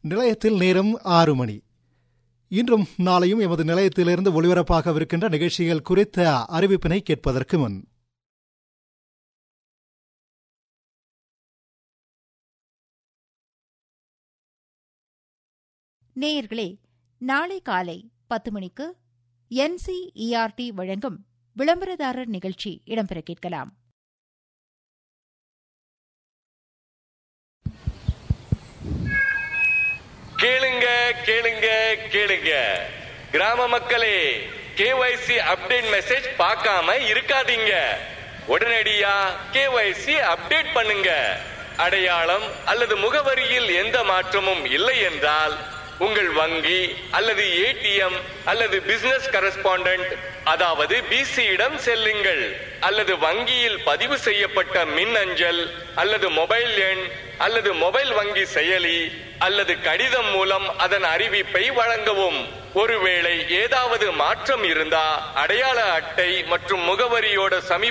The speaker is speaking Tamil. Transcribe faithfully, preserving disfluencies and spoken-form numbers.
நிலையத்தில் நேரம் ஆறு மணி. இன்றும் நாளையும் எமது நிலையத்திலிருந்து ஒளிபரப்பாகவிருக்கின்ற நிகழ்ச்சிகள் குறித்த அறிவிப்பினை கேட்பதற்கு முன் நேயர்களே, நாளை காலை பத்து மணிக்கு N C E R D வழங்கும் விளம்பரதாரர் நிகழ்ச்சி இடம்பெற கேட்கலாம். கேளுங்க கேளுங்க கேளுங்க கிராம மக்களே, K Y C update message பார்க்காம இருக்காதீங்க. உடனடியா கே ஒய் சி அப்டேட் பண்ணுங்க. அடையாளம் அல்லது முகவரியில் எந்த மாற்றமும் இல்லை என்றால் உங்கள் வங்கி அல்லது ஏ டி எம் அல்லது பிசினஸ் கரஸ்பாண்டன்ட் அதாவது பிசியிடம் செல்லுங்கள். அல்லது வங்கியில் பதிவு செய்யப்பட்ட மின் அஞ்சல் அல்லது மொபைல் எண் அல்லது மொபைல் வங்கி செயலி அல்லது கடிதம் மூலம் அதன் அறிவிப்பை வழங்கவும். ஒருவேளை ஏதாவது மாற்றம் இருந்தா அடையாள அட்டை மற்றும் முகவரியோட சமீப